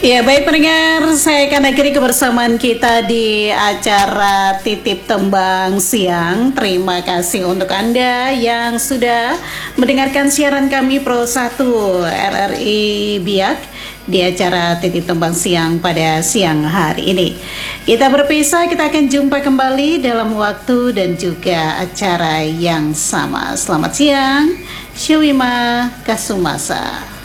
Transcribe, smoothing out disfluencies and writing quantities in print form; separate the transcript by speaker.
Speaker 1: Ya, baik pendengar, saya akan akhiri kebersamaan kita di acara Titip Tembang Siang. Terima kasih untuk Anda yang sudah mendengarkan siaran kami Pro 1 RRI Biak di acara Titip Tembang Siang pada siang hari ini. Kita berpisah, kita akan jumpa kembali dalam waktu dan juga acara yang sama. Selamat siang, Syawima Kasumasa.